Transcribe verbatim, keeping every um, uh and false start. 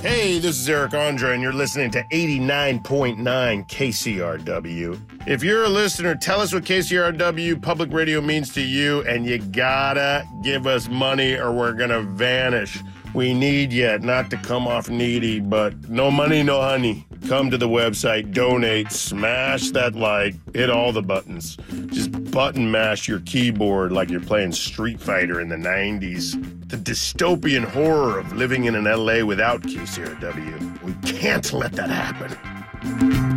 Hey, this is Eric Andre, and you're listening to eighty-nine point nine K C R W. If you're a listener, tell us what K C R W public radio means to you, and you gotta give us money or we're gonna vanish. We need you, not to come off needy, but no money, no honey. Come to the website, donate, smash that like, hit all the buttons. Just button mash your keyboard like you're playing Street Fighter in the nineties. The dystopian horror of living in an L A without K C R W. We can't let that happen.